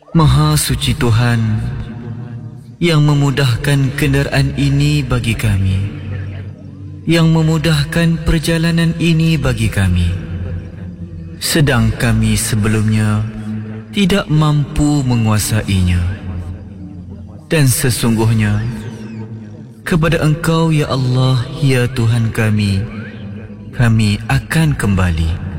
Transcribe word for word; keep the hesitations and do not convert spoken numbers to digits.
Maha suci Tuhan yang memudahkan kenderaan ini bagi kami, yang memudahkan perjalanan ini bagi kami, sedang kami sebelumnya tidak mampu menguasainya. Dan sesungguhnya kepada Engkau ya Allah, ya Tuhan kami, kami akan kembali.